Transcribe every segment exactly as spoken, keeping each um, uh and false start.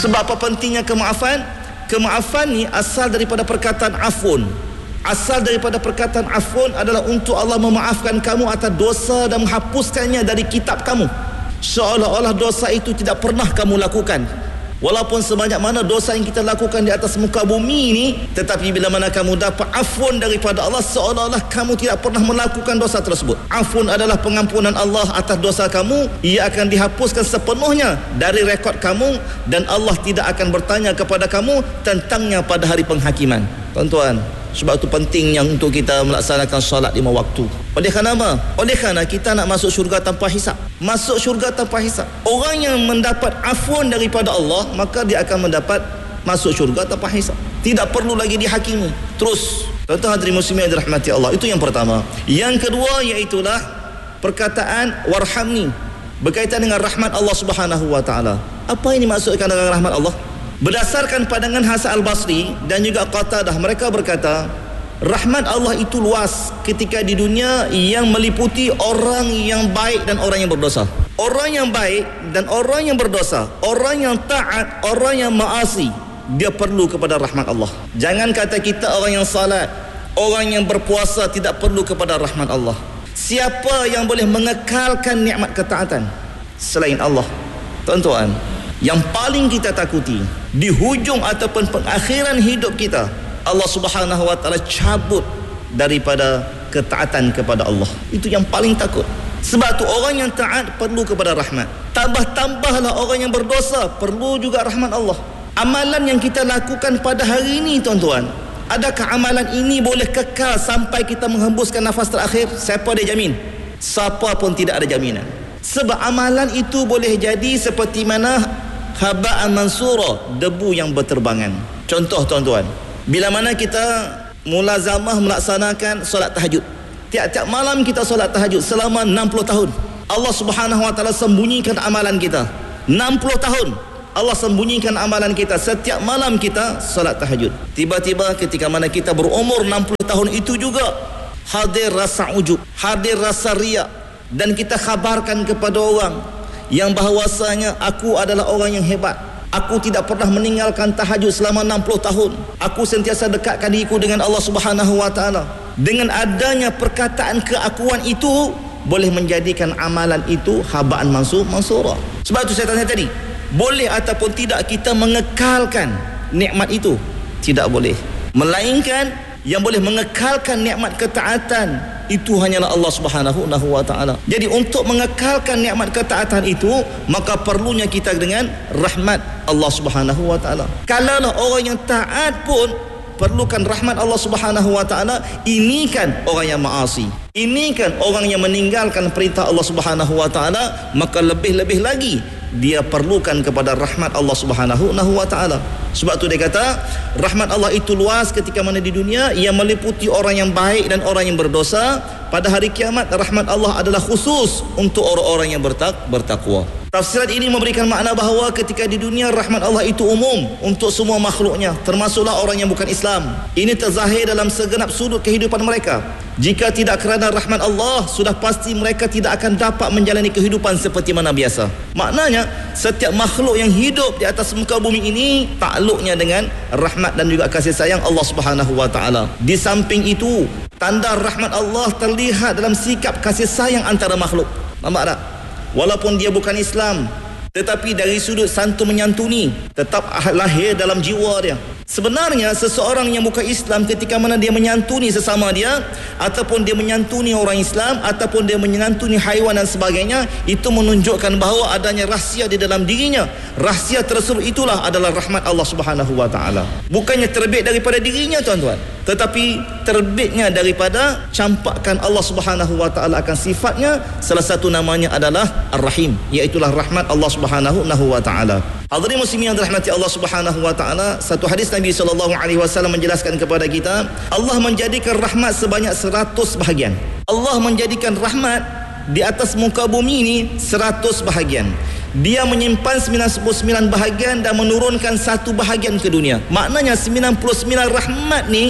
Sebab apa pentingnya kemaafan? Kemaafan ni asal daripada perkataan afun. Asal daripada perkataan afun adalah untuk Allah memaafkan kamu atas dosa dan menghapuskannya dari kitab kamu, seolah-olah dosa itu tidak pernah kamu lakukan. Walaupun sebanyak mana dosa yang kita lakukan di atas muka bumi ini, tetapi bila mana kamu dapat afun daripada Allah, seolah-olah kamu tidak pernah melakukan dosa tersebut. Afun adalah pengampunan Allah atas dosa kamu. Ia akan dihapuskan sepenuhnya dari rekod kamu, dan Allah tidak akan bertanya kepada kamu tentangnya pada hari penghakiman. Tuan-tuan, sebab itu pentingnya untuk kita melaksanakan solat lima waktu. Oleh kerana apa? Oleh kerana kita nak masuk syurga tanpa hisap. Masuk syurga tanpa hisap. Orang yang mendapat afun daripada Allah, maka dia akan mendapat masuk syurga tanpa hisap. Tidak perlu lagi dihakimi. Terus, tuan-tuan hadirin muslimin yang dirahmati Allah. Itu yang pertama. Yang kedua iaitulah perkataan warhamni, berkaitan dengan rahmat Allah Subhanahu wa taala. Apa yang dimaksudkan dengan rahmat Allah? Berdasarkan pandangan Hasan Al-Basri dan juga Qatadah, mereka berkata rahmat Allah itu luas ketika di dunia, yang meliputi orang yang baik dan orang yang berdosa. Orang yang baik dan orang yang berdosa, orang yang taat, orang yang maasi, dia perlu kepada rahmat Allah. Jangan kata kita orang yang salat, orang yang berpuasa tidak perlu kepada rahmat Allah. Siapa yang boleh mengekalkan nikmat ketaatan selain Allah? Tuan-tuan, yang paling kita takuti di hujung ataupun pengakhiran hidup kita, Allah Subhanahu wa taala cabut daripada ketaatan kepada Allah. Itu yang paling takut. Sebab tu orang yang taat perlu kepada rahmat. Tambah-tambahlah orang yang berdosa perlu juga rahmat Allah. Amalan yang kita lakukan pada hari ini, tuan-tuan, adakah amalan ini boleh kekal sampai kita menghembuskan nafas terakhir? Siapa dia jamin? Siapa pun tidak ada jaminan. Sebab amalan itu boleh jadi seperti mana haba'an mansura, debu yang berterbangan. Contoh, tuan-tuan, bila mana kita mulazamah melaksanakan solat tahajud, tiap-tiap malam kita solat tahajud selama enam puluh tahun, Allah Subhanahu wa taala sembunyikan amalan kita. enam puluh tahun Allah sembunyikan amalan kita. Setiap malam kita solat tahajud. Tiba-tiba ketika mana kita berumur enam puluh tahun itu juga hadir rasa ujub, hadir rasa riak, dan kita khabarkan kepada orang yang bahawasanya aku adalah orang yang hebat. Aku tidak pernah meninggalkan tahajud selama enam puluh tahun. Aku sentiasa dekatkan diriku dengan Allah Subhanahu wa taala. Dengan adanya perkataan keakuan itu, boleh menjadikan amalan itu haba'an mansur mansura. Sebab itu saya tanya tadi, boleh ataupun tidak kita mengekalkan nikmat itu? Tidak boleh. Melainkan yang boleh mengekalkan nikmat ketaatan itu hanyalah Allah Subhanahu wa taala. Jadi untuk mengekalkan nikmat ketaatan itu, maka perlunya kita dengan rahmat Allah Subhanahu wa taala. Kalaulah orang yang taat pun perlukan rahmat Allah Subhanahu wa taala, ini kan orang yang maasi, ini kan orang yang meninggalkan perintah Allah Subhanahu wa taala, maka lebih-lebih lagi dia perlukan kepada rahmat Allah Subhanahu wa taala. Sebab tu dia kata rahmat Allah itu luas ketika mana di dunia, ia meliputi orang yang baik dan orang yang berdosa. Pada hari kiamat rahmat Allah adalah khusus untuk orang-orang yang bertak bertakwa. Tafsiran ini memberikan makna bahawa ketika di dunia rahmat Allah itu umum untuk semua makhluknya, termasuklah orang yang bukan Islam. Ini terzahir dalam segenap sudut kehidupan mereka. Jika tidak kerana rahmat Allah, sudah pasti mereka tidak akan dapat menjalani kehidupan seperti mana biasa. Maknanya setiap makhluk yang hidup di atas muka bumi ini takluknya dengan rahmat dan juga kasih sayang Allah Subhanahu wa taala. Di samping itu, tanda rahmat Allah terlihat dalam sikap kasih sayang antara makhluk. Nampak tak? Walaupun dia bukan Islam, tetapi dari sudut santun menyantuni tetap lahir dalam jiwa dia. Sebenarnya seseorang yang bukan Islam, ketika mana dia menyantuni sesama dia, ataupun dia menyantuni orang Islam, ataupun dia menyantuni haiwan dan sebagainya, itu menunjukkan bahawa adanya rahsia di dalam dirinya. Rahsia tersebut itulah adalah rahmat Allah Subhanahu wa taala. Bukannya terbit daripada dirinya, tuan-tuan, tetapi terbitnya daripada campakkan Allah Subhanahu wa taala akan sifatnya. Salah satu namanya adalah Ar-Rahim, iaitulah rahmat Allah Subhanahu wa taala. Hadirin muslimin yang dirahmati Allah Subhanahu wa taala, satu hadis Nabi sallallahu alaihi wasallam menjelaskan kepada kita, Allah menjadikan rahmat sebanyak seratus bahagian. Allah menjadikan rahmat di atas muka bumi ini seratus bahagian. Dia menyimpan sembilan puluh sembilan bahagian dan menurunkan satu bahagian ke dunia. Maknanya sembilan puluh sembilan rahmat ni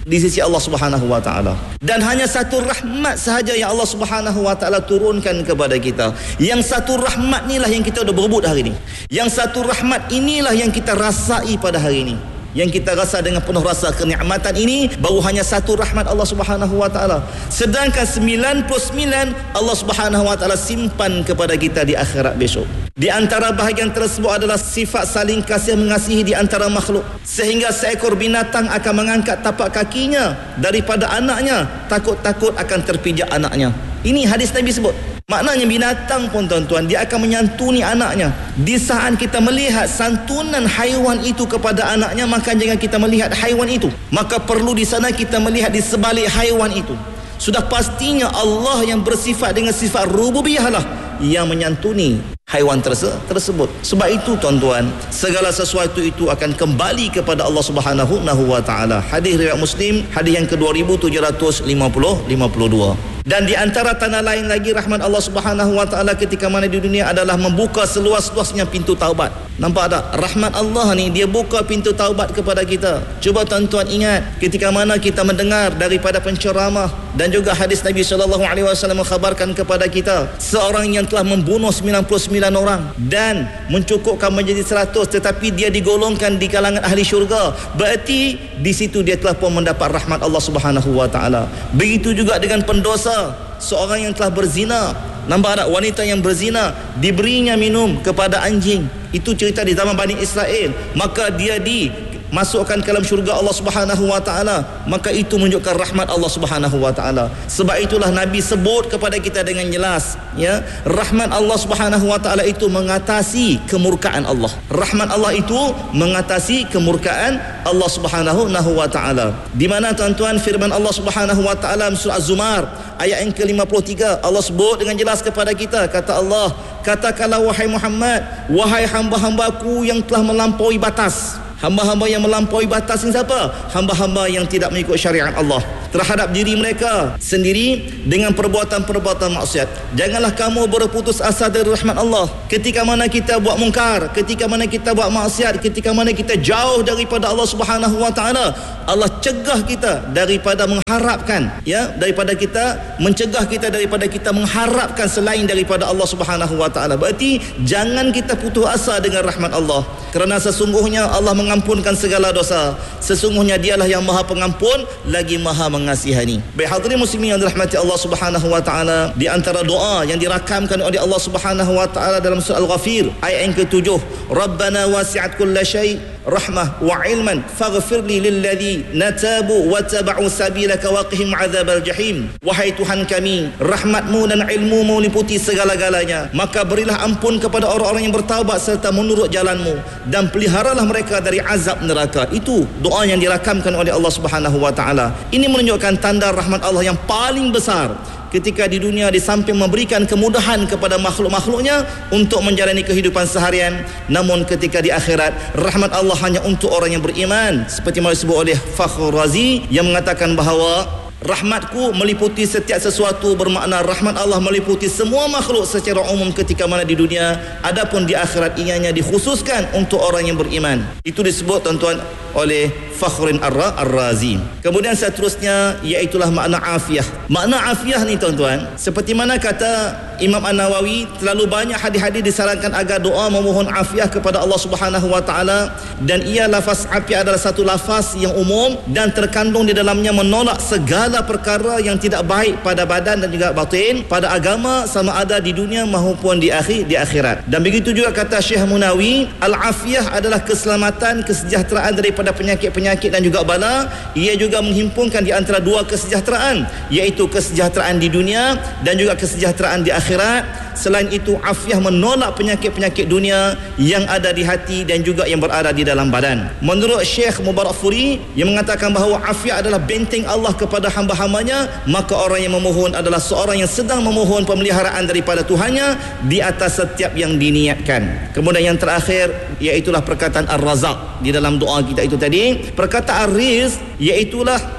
di sisi Allah Subhanahu wa taala. Dan hanya satu rahmat sahaja yang Allah Subhanahu wa taala turunkan kepada kita. Yang satu rahmat inilah yang kita dah berebut hari ini. Yang satu rahmat inilah yang kita rasai pada hari ini. Yang kita rasa dengan penuh rasa kenikmatan ini baru hanya satu rahmat Allah Subhanahu wa taala. Sedangkan sembilan puluh sembilan Allah Subhanahu wa taala simpan kepada kita di akhirat besok. Di antara bahagian tersebut adalah sifat saling kasih mengasihi di antara makhluk, sehingga seekor binatang akan mengangkat tapak kakinya daripada anaknya, takut-takut akan terpijak anaknya. Ini hadis Nabi sebut. Maknanya binatang pun tuan-tuan, dia akan menyantuni anaknya. Di saat kita melihat santunan haiwan itu kepada anaknya, maka jangan kita melihat haiwan itu. Maka perlu di sana kita melihat di sebalik haiwan itu. Sudah pastinya Allah yang bersifat dengan sifat rububiyah lah yang menyantuni haiwan tersebut. Sebab itu tuan-tuan, segala sesuatu itu akan kembali kepada Allah Subhanahu wa taala. Hadis riwayat Muslim, hadis yang ke dua ribu tujuh ratus lima puluh dua. Dan di antara tanda lain lagi rahmat Allah Subhanahu wa taala ketika mana di dunia adalah membuka seluas-luasnya pintu taubat. Nampak tak? Rahmat Allah ni, dia buka pintu taubat kepada kita. Cuba tuan-tuan ingat ketika mana kita mendengar daripada penceramah dan juga hadis Nabi sallallahu alaihi wasallam mengkhabarkan kepada kita seorang yang telah membunuh sembilan puluh sembilan orang dan mencukupkan menjadi seratus, tetapi dia digolongkan di kalangan ahli syurga. Berarti di situ dia telah pun mendapat rahmat Allah Subhanahu wa taala. Begitu juga dengan pendosa, seorang yang telah berzina. Nampak tak? Wanita yang berzina diberinya minum kepada anjing. Itu cerita di zaman Bani Israel. Maka dia dimasukkan ke dalam syurga Allah Subhanahu wa taala. Maka itu menunjukkan rahmat Allah Subhanahu wa taala. Sebab itulah Nabi sebut kepada kita dengan jelas, ya, rahmat Allah Subhanahu wa taala itu mengatasi kemurkaan Allah. Rahmat Allah itu mengatasi kemurkaan Allah Subhanahu wa taala. Di mana tuan-tuan firman Allah Subhanahu wa taala surah Az-Zumar ayat yang ke lima puluh tiga, Allah sebut dengan jelas kepada kita, kata Allah, katakanlah wahai Muhammad, wahai hamba-hambaku yang telah melampaui batas. Hamba-hamba yang melampaui batas ini siapa? Hamba-hamba yang tidak mengikut syariat Allah terhadap diri mereka sendiri dengan perbuatan-perbuatan maksiat. Janganlah kamu berputus asa dari rahmat Allah. Ketika mana kita buat mungkar, ketika mana kita buat maksiat, ketika mana kita jauh daripada Allah Subhanahu wa taala, Allah cegah kita daripada mengharapkan, ya, daripada kita mencegah kita daripada kita mengharapkan selain daripada Allah Subhanahu wa taala. Berarti jangan kita putus asa dengan rahmat Allah, kerana sesungguhnya Allah mengampunkan segala dosa. Sesungguhnya dialah yang maha pengampun lagi maha mengasihani. Baik hadirin muslimin yang dirahmati Allah Subhanahu wa taala, di antara doa yang dirakamkan oleh Allah Subhanahu wa taala dalam surah Al-Ghafir ayat yang ketujuh, Rabbana wasi'at kulla syai' rahmah wa ilman faghfirli lilladzi natabu wa taba'u sabilaka wa qihim 'adzabal jahim. Wahai Tuhan kami, rahmatmu dan ilmumu meliputi segala-galanya, maka berilah ampun kepada orang-orang yang bertaubat serta menurut jalanmu, dan peliharalah mereka dari azab neraka. Itu doa yang dirakamkan oleh Allah Subhanahu wa taala. Ini menunjukkan tanda rahmat Allah yang paling besar ketika di dunia, di samping memberikan kemudahan kepada makhluk-makhluknya untuk menjalani kehidupan seharian, namun ketika di akhirat rahmat Allah hanya untuk orang yang beriman, seperti mana disebut oleh Fakhr Razi yang mengatakan bahawa rahmatku meliputi setiap sesuatu, bermakna rahmat Allah meliputi semua makhluk secara umum ketika mana di dunia, adapun di akhirat ianya dikhususkan untuk orang yang beriman. Itu disebut tuan-tuan oleh Fakhrin Ar-Razi. Kemudian seterusnya iaitulah makna afiah. Makna afiah ni tuan-tuan, seperti mana kata Imam An-Nawawi, terlalu banyak hadis-hadis disarankan agar doa memohon afiah kepada Allah Subhanahu wa taala, dan ia lafaz afiah adalah satu lafaz yang umum dan terkandung di dalamnya menolak segala perkara yang tidak baik pada badan dan juga batin, pada agama sama ada di dunia maupun di akhir di akhirat. Dan begitu juga kata Syekh Munawi, al-afiyah adalah keselamatan, kesejahteraan daripada penyakit-penyakit dan juga bala. Ia juga menghimpunkan di antara dua kesejahteraan, iaitu kesejahteraan di dunia dan juga kesejahteraan di akhirat. Selain itu, afiah menolak penyakit-penyakit dunia yang ada di hati dan juga yang berada di dalam badan. Menurut Syekh Mubarakfuri yang mengatakan bahawa afiah adalah benteng Allah kepada hamba-hambanya, maka orang yang memohon adalah seorang yang sedang memohon pemeliharaan daripada Tuhannya di atas setiap yang diniatkan. Kemudian yang terakhir iaitulah perkataan Ar-Razaq di dalam doa kita itu tadi. Perkataan Rizq iaitulah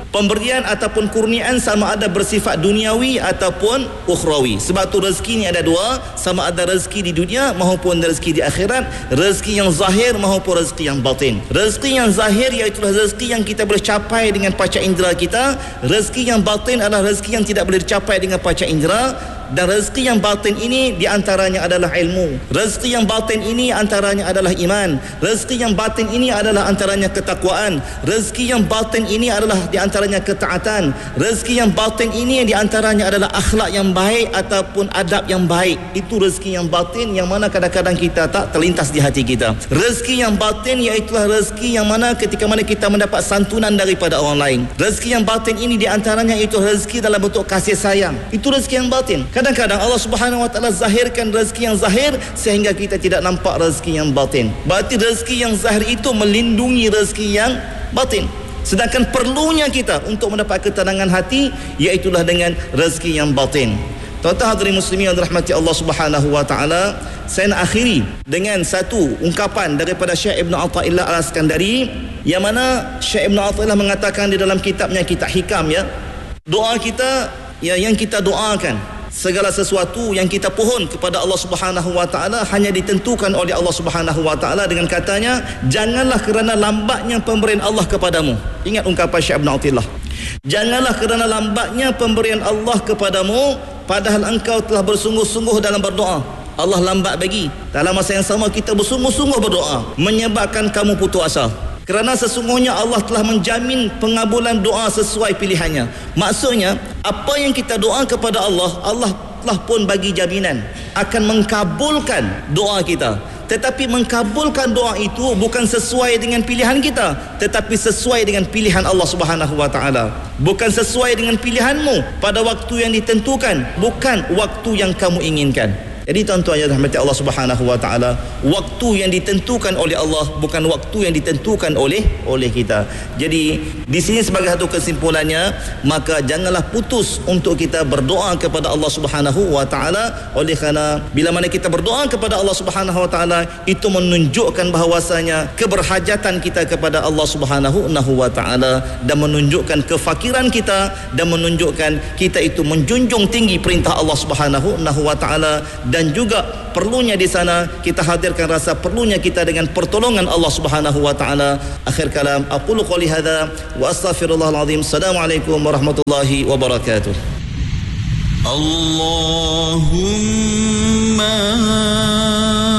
Pemberian ataupun kurniaan sama ada bersifat duniawi ataupun ukhrawi. Sebab tu rezeki ni ada dua, sama ada rezeki di dunia maupun rezeki di akhirat, rezeki yang zahir maupun rezeki yang batin. Rezeki yang zahir iaitu rezeki yang kita boleh capai dengan panca indera kita, rezeki yang batin adalah rezeki yang tidak boleh dicapai dengan panca indera. Dan rezeki yang batin ini diantaranya adalah ilmu. Rezeki yang batin ini antaranya adalah iman. Rezeki yang batin ini adalah antaranya ketakwaan. Rezeki yang batin ini adalah diantaranya ketaatan. Rezeki yang batin ini diantaranya adalah akhlak yang baik ataupun adab yang baik. Itu rezeki yang batin yang mana kadang-kadang kita tak terlintas di hati kita. Rezeki yang batin iaitulah rezeki yang mana ketika mana kita mendapat santunan daripada orang lain. Rezeki yang batin ini diantaranya itu rezeki dalam bentuk kasih sayang. Itu rezeki yang batin. Kadang-kadang Allah Subhanahu Wa Taala zahirkan rezeki yang zahir sehingga kita tidak nampak rezeki yang batin. Berarti rezeki yang zahir itu melindungi rezeki yang batin. Sedangkan perlunya kita untuk mendapat ketenangan hati iaitulah dengan rezeki yang batin. Tuan-tuan hadirin muslimin yang dirahmati Allah Subhanahu Wa Taala, saya nak akhiri dengan satu ungkapan daripada Syekh Ibn Athaillah Al-Iskandari, yang mana Syekh Ibn Athaillah mengatakan di dalam kitabnya Kitab Hikam, ya, doa kita, ya, yang kita doakan, segala sesuatu yang kita pohon kepada Allah Subhanahu Wa Taala hanya ditentukan oleh Allah Subhanahu Wa Taala dengan katanya, janganlah kerana lambatnya pemberian Allah kepadamu. Ingat ungkapan Syekh Ibn Athaillah. Janganlah kerana lambatnya pemberian Allah kepadamu padahal engkau telah bersungguh-sungguh dalam berdoa, Allah lambat bagi. Dalam masa yang sama kita bersungguh-sungguh berdoa, menyebabkan kamu putus asa. Kerana sesungguhnya Allah telah menjamin pengabulan doa sesuai pilihannya. Maksudnya, apa yang kita doa kepada Allah, Allah telah pun bagi jaminan akan mengkabulkan doa kita. Tetapi mengkabulkan doa itu bukan sesuai dengan pilihan kita, tetapi sesuai dengan pilihan Allah Subhanahu Wa Taala. Bukan sesuai dengan pilihanmu pada waktu yang ditentukan, bukan waktu yang kamu inginkan. Jadi tuan-tuan yang dirahmati Allah Subhanahu Wa Taala, waktu yang ditentukan oleh Allah bukan waktu yang ditentukan oleh oleh kita. Jadi di sini sebagai satu kesimpulannya, maka janganlah putus untuk kita berdoa kepada Allah Subhanahu Wa Taala. Oleh kerana bila mana kita berdoa kepada Allah Subhanahu Wa Taala, itu menunjukkan bahawasanya keberhajatan kita kepada Allah Subhanahu Wa Taala, dan menunjukkan kefakiran kita, dan menunjukkan kita itu menjunjung tinggi perintah Allah Subhanahu Wa Taala. Dan juga perlunya di sana kita hadirkan rasa perlunya kita dengan pertolongan Allah Subhanahu Wa Taala. Akhir kalam, aqulu qouli hadza wa astaghfirullahal azim. Assalamualaikum warahmatullahi wabarakatuh. Allahumma